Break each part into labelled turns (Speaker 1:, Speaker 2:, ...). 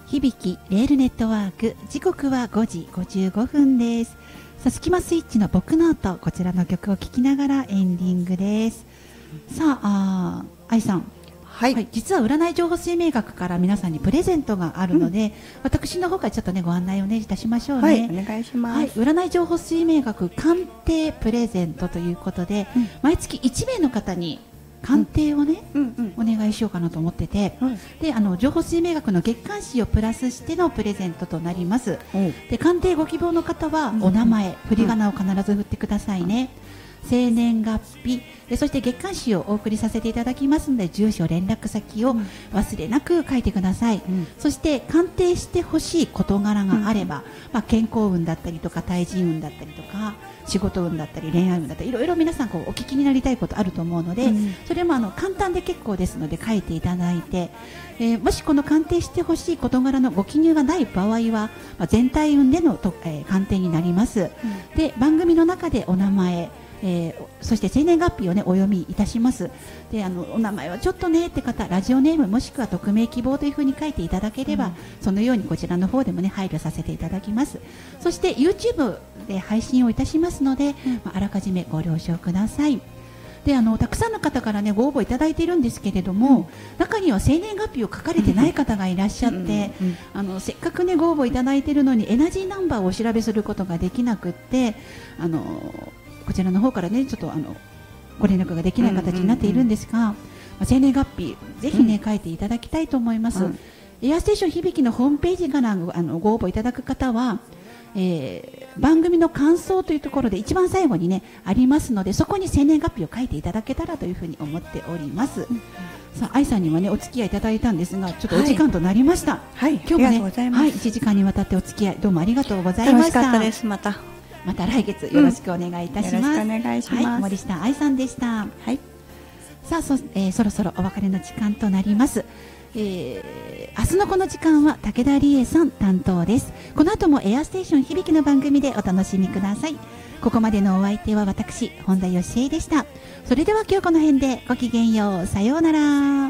Speaker 1: 響きレールネットワーク、時刻は5時55分です。さあスキマスイッチの僕の音、こちらの曲を聴きながらエンディングです。さあ、愛さん、はい、実は占い情報生命学から皆さんにプレゼントがあるので、私の方からちょっとねご案内をねいたしましょうね。
Speaker 2: はい、お願いします。
Speaker 1: 占い情報生命学鑑定プレゼントということで、毎月1名の方に鑑定をね、お願いしようかなと思ってて、で情報生命学の月刊誌をプラスしてのプレゼントとなります。で鑑定ご希望の方はお名前、振り仮名を必ず振ってくださいね。生年月日で、そして月刊誌をお送りさせていただきますので、住所連絡先を忘れなく書いてください。そして鑑定してほしい事柄があれば、健康運だったりとか対人運だったりとか仕事運だったり恋愛運だったり、いろいろ皆さんお聞きになりたいことあると思うので、それも簡単で結構ですので書いていただいて、もしこの鑑定してほしい事柄のご記入がない場合は、全体運での鑑定になります。で番組の中でお名前、そして生年月日をねお読みいたします。でお名前はちょっとねって方、ラジオネームもしくは匿名希望というふうに書いていただければ、そのようにこちらの方でもね配慮させていただきます。そして YouTube で配信をいたしますので、あらかじめご了承ください。でたくさんの方からねご応募いただいているんですけれども、中には生年月日を書かれてない方がいらっしゃって、せっかくねご応募いただいているのにエナジーナンバーをお調べすることができなくって、こちらの方からねちょっとご連絡ができない形になっているんですが、生年月日ぜひね書いていただきたいと思います。エアステーション響きのホームページからご応募いただく方は、番組の感想というところで一番最後にねありますので、そこに生年月日を書いていただけたらというふうに思っております。さあ愛さんにはねお付き合いいただいたんですが、ちょっとお時間となりました。今日もね1時間にわたってお付き合いどうもありがとうございました。
Speaker 2: 楽しかったです。
Speaker 1: また来月よろしくお願いいたします。
Speaker 2: よろしくお願いします。
Speaker 1: 森下愛さんでした。さあそろそろお別れの時間となります。明日のこの時間は武田理恵さん担当です。この後もエアステーション響きの番組でお楽しみください。ここまでのお相手は私本田芳恵でした。それでは今日この辺でごきげんよう。さようなら。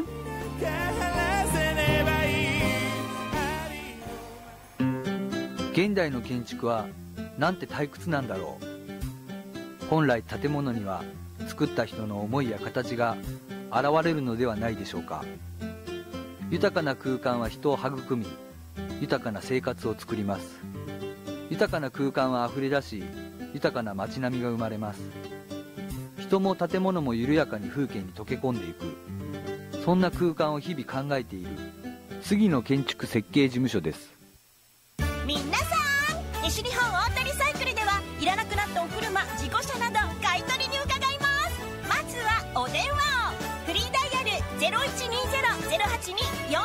Speaker 3: 現代の建築はなんて退屈なんだろう。本来建物には作った人の思いや形が現れるのではないでしょうか。豊かな空間は人を育み、豊かな生活を作ります。豊かな空間はあふれ出し、豊かな街並みが生まれます。人も建物も緩やかに風景に溶け込んでいく、そんな空間を日々考えている杉野建築設計事務所です。
Speaker 4: 皆さん、西日本大谷サイクルではいらなくなったお車、事故車など買い取りに伺います。まずはお電話を。フリーダイヤル 0120-082-441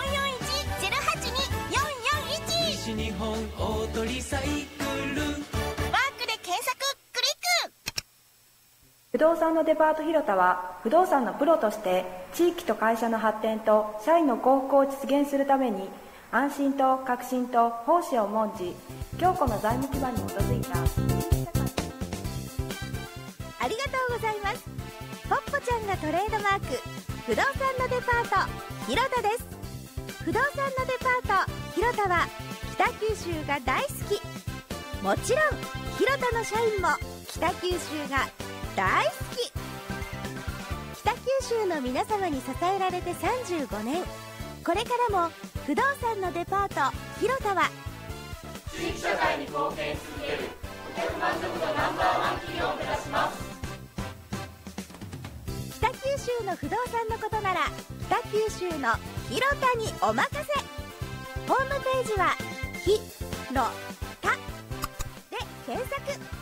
Speaker 4: 082-441
Speaker 5: 西日本大鳥サイクル。
Speaker 4: ワークで検索クリック。
Speaker 6: 不動産のデパート広田は、不動産のプロとして地域と会社の発展と社員の幸福を実現するために、安心と革新と奉仕を重んじ、強固な財務基盤に基づいた
Speaker 4: ありがとうございます。ポッポちゃんがトレードマーク、不動産のデパート広田です。不動産のデパート広田は北九州が大好き。もちろん広田の社員も北九州が大好き。北九州の皆様に支えられて35年、これからも不動産のデパート広田は
Speaker 7: 地域社会に貢献し続ける顧客満足度ナンバーワン企業を目指します。
Speaker 4: 北九州の不動産のことなら北九州の広田にお任せ。ホームページはひろたで検索。